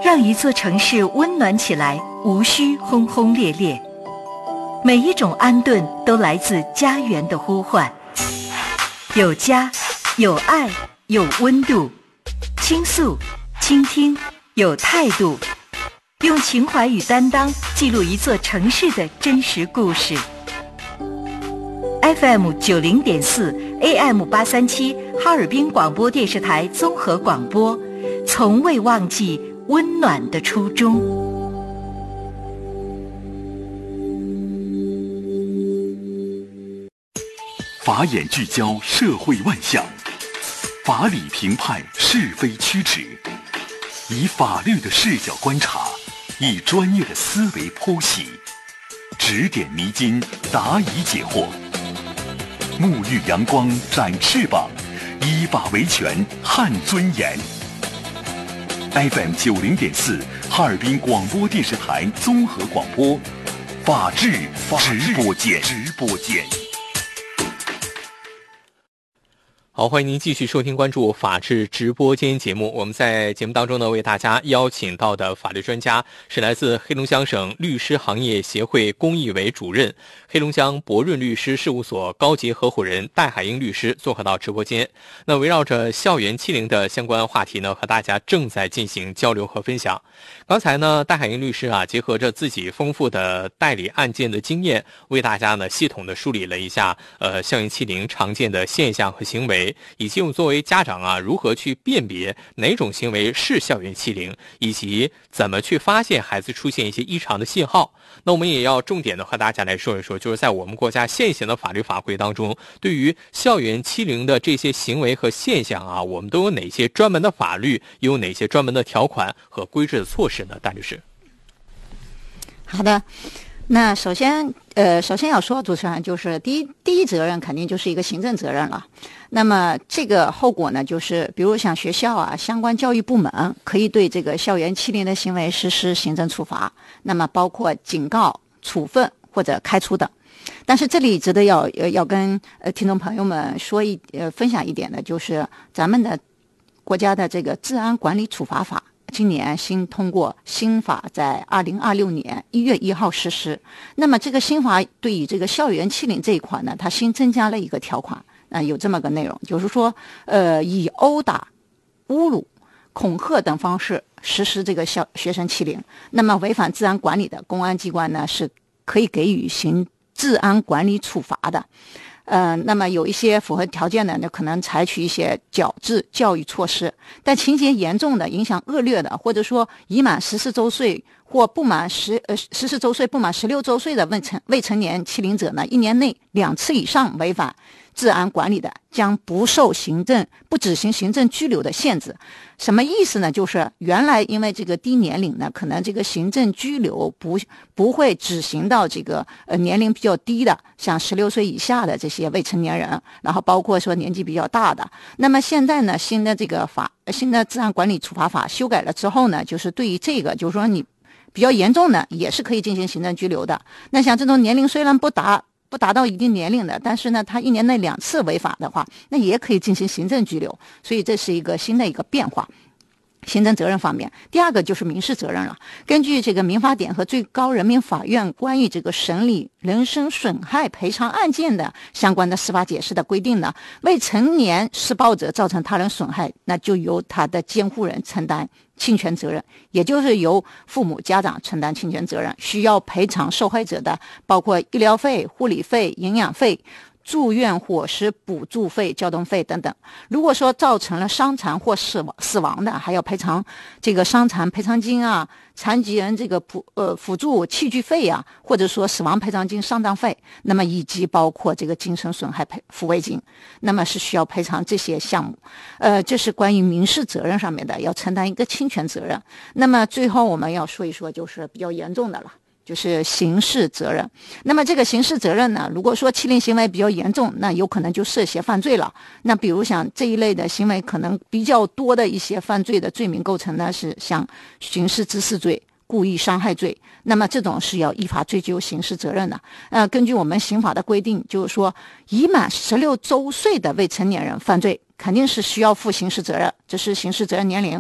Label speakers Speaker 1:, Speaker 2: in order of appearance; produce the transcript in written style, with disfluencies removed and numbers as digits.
Speaker 1: 让一座城市温暖起来，无需轰轰烈烈。每一种安顿都来自家园的呼唤，有家，有爱，有温度，倾诉，倾听，有态度，用情怀与担当记录一座城市的真实故事。FM 90.4 AM 837哈尔滨广播电视台综合广播，从未忘记温暖的初衷。
Speaker 2: 法眼聚焦社会万象，法理评判是非曲直，以法律的视角观察，以专业的思维剖析，指点迷津，答疑解惑，沐浴阳光，展翅膀，依法维权，撼尊严。FM 90.4哈尔滨广播电视台综合广播，法治直播间。
Speaker 3: 好，欢迎您继续收听关注法治直播间节目。我们在节目当中呢，为大家邀请到的法律专家是来自黑龙江省律师行业协会公益委主任、黑龙江博润律师事务所高级合伙人戴海英律师做客到直播间。那围绕着校园欺凌的相关话题呢，和大家正在进行交流和分享。刚才呢，戴海英律师结合着自己丰富的代理案件的经验，为大家呢系统的梳理了一下校园欺凌常见的现象和行为，以及我们作为家长如何去辨别哪种行为是校园欺凌，以及怎么去发现孩子出现一些异常的信号。那我们也要重点的和大家来说一说，就是在我们国家现行的法律法规当中，对于校园欺凌的这些行为和现象我们都有哪些专门的法律，有哪些专门的条款和规制的措施呢？戴律师。
Speaker 4: 好的，那首先要说，主持人就是第一责任肯定就是一个行政责任了。那么这个后果呢，就是比如像学校相关教育部门可以对这个校园欺凌的行为实施行政处罚，那么包括警告、处分或者开除等。但是这里值得要跟听众朋友们分享一点的，就是咱们的国家的这个治安管理处罚法。今年新通过新法，在2026年1月1号实施。那么这个新法对于这个校园欺凌这一块呢，它新增加了一个条款，有这么个内容，就是说，以殴打、侮辱、恐吓等方式实施这个学生欺凌，那么违反治安管理的，公安机关呢是可以给予行治安管理处罚的。那么有一些符合条件的，就可能采取一些矫治教育措施，但情节严重的、影响恶劣的，或者说已满14周岁或14周岁不满16周岁的未成年欺凌者呢，1年内2次以上违反治安管理的，将不执行行政拘留的限制。什么意思呢？就是原来因为这个低年龄呢，可能这个行政拘留不会执行到这个年龄比较低的，像16岁以下的这些未成年人，然后包括说年纪比较大的。那么现在呢，新的治安管理处罚法修改了之后呢，就是对于这个，就是说你比较严重的也是可以进行行政拘留的。那像这种年龄虽然不达到一定年龄的，但是呢，他1年内2次违法的话，那也可以进行行政拘留。所以这是一个新的一个变化。行政责任方面，第二个就是民事责任了。根据这个民法典和最高人民法院关于这个审理人身损害赔偿案件的相关的司法解释的规定呢，未成年施暴者造成他人损害，那就由他的监护人承担侵权责任，也就是由父母家长承担侵权责任，需要赔偿受害者的包括医疗费、护理费、营养费、住院伙食补助费、交通费等等。如果说造成了伤残或死亡的，还要赔偿这个伤残赔偿金残疾人这个辅助器具费或者说死亡赔偿金、丧葬费，那么以及包括这个精神损害抚慰金，那么是需要赔偿这些项目。这是关于民事责任上面的，要承担一个侵权责任。那么最后我们要说一说，就是比较严重的了。就是刑事责任。那么这个刑事责任呢，如果说欺凌行为比较严重，那有可能就涉嫌犯罪了。那比如像这一类的行为，可能比较多的一些犯罪的罪名构成呢，是像刑事致死罪、故意伤害罪，那么这种是要依法追究刑事责任的。根据我们刑法的规定，就是说已满16周岁的未成年人犯罪，肯定是需要负刑事责任，这是刑事责任年龄。